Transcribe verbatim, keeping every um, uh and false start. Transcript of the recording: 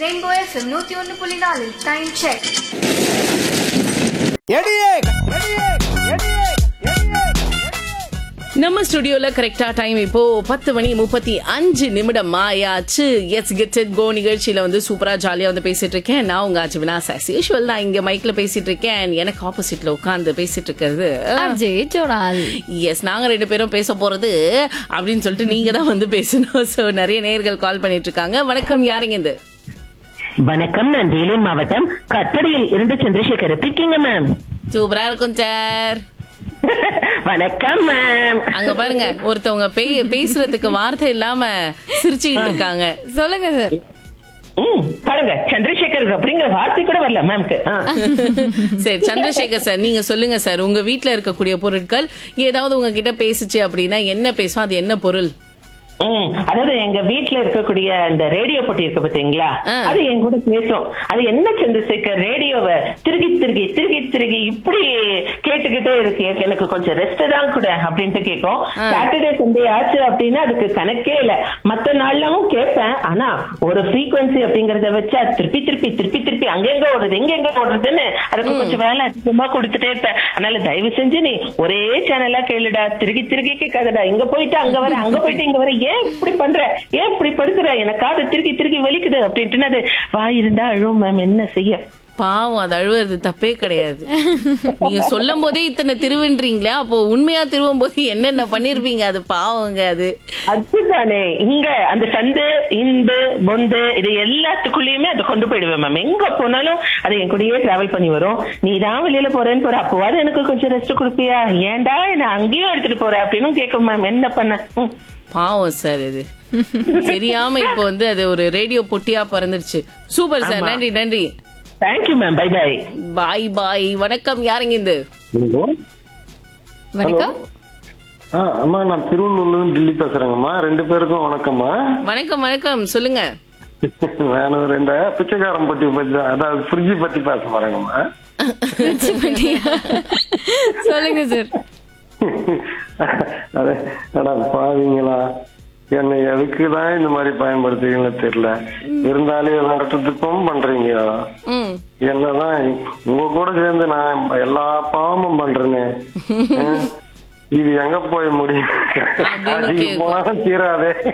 Rainbow FM நூத்தி ஒன்னு புள்ளி நாலு டைம் செக். நம்ம ஸ்டுடியோல கரெக்டா டைம் இப்போ பத்து மணி முப்பத்தி அஞ்சு நிமிடம் ஆயாச்சு. எஸ் கெட் இட் கோ நிகழ்ச்சியில வந்து சூப்பரா ஜாலியா வந்து பேசிட்டு இருக்கேன். நான் உங்க அஜிவினா சாஸ் யூஷுவல் நான் இங்க மைக்ல பேசிட்டு இருக்கேன். எனக்கு ஆப்போசிட்ல உட்கார்ந்து பேசிட்டு இருக்கிறது எஸ் நாங்க ரெண்டு பேரும் பேச போறது அப்படின்னு சொல்லிட்டு நீங்க தான் வந்து பேசணும். சோ நிறைய நேயர்கள் கால் பண்ணிட்டு இருக்காங்க. வணக்கம், யாருங்க இது? வணக்கம், நான் வேலூர் மாவட்டம் கட்டடியில் இருந்து சந்திரசேகர் இருக்கீங்க மேம். சூப்பரா இருக்கும் சார். வணக்கம் மேம். அங்க பாருங்க, ஒருத்தவங்க பே- பேசுறதுக்கு வார்த்தை இல்லாம சிரிச்சுக்கிட்டு இருக்காங்க. சொல்லுங்க சார். ம், பாருங்க, சந்திரசேகர் அப்படிங்கிற வார்த்தை கூட வரல மேம்க்கு. ஆ. சரி சந்திரசேகர் சார், நீங்க சொல்லுங்க சார். உங்க வீட்ல இருக்கக்கூடிய பொருட்கள் ஏதாவது உங்ககிட்ட பேசுச்சு அப்படின்னா என்ன பேசும், அது என்ன பொருள்? ம், அதாவது எங்க வீட்டுல இருக்கக்கூடிய இந்த ரேடியோ போட்டி இருக்கு பாத்தீங்களா, ஆ. அது என் கூட பேசும். அது என்ன சந்திரசேகர் ரேடியோவை திருகி திருகி திருகி திருகி இப்படி கேட்டுக்கிட்டே இருக்கு, எனக்கு கொஞ்சம் ரெஸ்ட் தான் கூட அப்படின்ட்டு கேட்கும். ஆ. சாட்டர்டே சண்டே ஆச்சு அப்படின்னா அதுக்கு கணக்கே இல்ல. மத்த நாள்லாமும் கேட்பேன், ஆனா ஒரு ஃப்ரீக்வன்சி அப்படிங்கறத வச்சு அது திருப்பி திருப்பி திருப்பி திருப்பி அங்கெங்க ஓடுறது எங்கெங்க ஓடுறதுன்னு அதுக்கு கொஞ்சம் வேலை அதிகமா கொடுத்துட்டே இருப்பேன். அதனால தயவு செஞ்சு நீ ஒரே சேனலா கேளுடா, திருகி திருகி கேட்காதடா, இங்க போயிட்டு அங்க வர அங்க போயிட்டு இங்க வர, ஏன் இப்படி பண்ற, ஏன் இப்படி படுக்கிற, எனக்கு காது திருக்கி திருக்கி வலிக்குது அப்படின்ட்டு அது வாய் இருந்தா அழுவும் மேம், என்ன செய்ய. பாவம், அது அழுவுறது தப்பே கிடையாது. நீங்க சொல்லும் போதே இத்தனை திருவுன்றீங்களா, அப்போ உண்மையா திருவும் போது என்னென்ன பண்ணிருப்பீங்க. அது பாவங்க. அது அதுதானே, இங்க அந்த சந்து இந்து பொந்து இது எல்லாத்துக்குள்ளயுமே அதை கொண்டு போயிடுவேன் மேம். எங்க போனாலும் அது என் கூடயே டிராவல் பண்ணி வரும். நீ தான் வெளியில போறேன்னு போற, அப்போவாது எனக்கு கொஞ்சம் ரெஸ்ட் கொடுப்பியா, ஏன்டா என்ன அங்கேயும் எடுத்துட்டு போற அப்படின்னு கேட்கும் மேம். என்ன பண்ண. ம். பாவம் சார். இது தெரியாம இப்போ வந்து அது ஒரு ரேடியோ பொட்டியா பிறந்துருச்சு. சூப்பர் சார், நன்றி நன்றி. Thank you ma'am, by by. பாய் பாய். வணக்கம், யாருங்க இது? வணக்கம். ஆ, அம்மா, நான் திருவள்ளூர்ல இருந்து டில்லி பேசுறேங்கம்மா. ரெண்டு பேருக்கும் வணக்கம்மா. வணக்கம் வணக்கம், சொல்லுங்க. நான் ரெண்டு பிச்சைக்காரன் பத்தி பத்தி அதாவது ஃப்ரிட்ஜ் பத்தி பேச போறேங்கம்மா. சொல்லுங்க சார். அது அடா பாவீங்களா, என்னை எதுக்குதான் இந்த மாதிரி பயன்படுத்துறீங்களோ தெரியல. இருந்தாலும் எல்லாத்துக்கும் பண்றீங்க. ம் என்னதான் உங்க கூட சேர்ந்து நான் எல்லா பாவமும் பண்றேன்னு, இது எங்க போய் முடியும்? அப்படின்னு அதிகம் போனாலும் தீராதே.